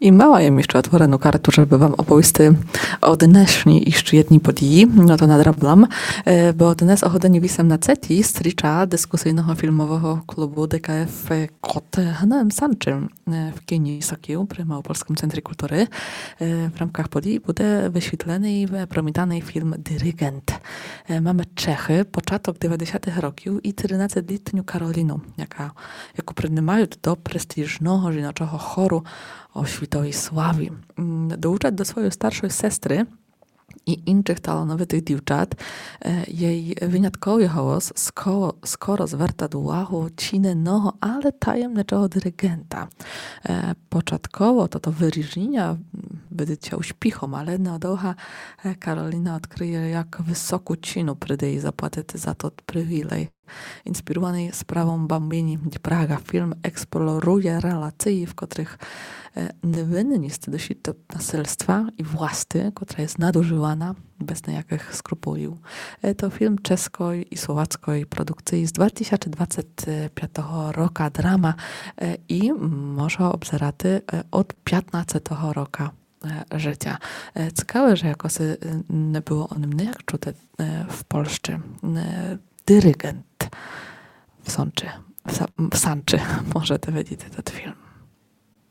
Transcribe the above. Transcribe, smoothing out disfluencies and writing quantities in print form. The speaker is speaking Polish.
І мала я ще отворену карту, żeby wam оповісти однешні іще jedні події, no to nadrablam, bo dnes ochodeniowisem na CETI stricza dyskusyjnego filmowego klubu DKF Kot Hanem Sanczym w kinie Sokiu przy Małopolskim Centrum Kultury. W ramach podii będzie wyświetlony promitany film Dyrygent. Mamy Czechy, początek 90-tych roków i 13-letnią Karolinu, jaką przyjmują do prestiżnego żenaczego choru o światowej sławie. Douczać do swojej starszej sestry i innych talanowych dziewczat jej wyjątkowy głos skoro zwraca uwagę czynnego, ale tajemniczego dyrygenta. Początkowo to wyrażenia będzie uśpichom, ale na docha Karolina odkryje, jak wysoką cinu przyjdzie jej zapłacić za to przywilej. Inspirowany sprawą Bambini Praga, film eksploruje relacje, w których niewinny jest doświadczenie nasilstwa i własty, która jest nadużywana bez nejakých skrupuliów. To film czeskiej i słowackiej produkcji z 2025 roku, drama i może obzerać od 15 roku życia. Ciekawe, że jakoś nie było o nim niejak czute w Polsce. Dyrygent w Sanczy. Może to widzicie ten film.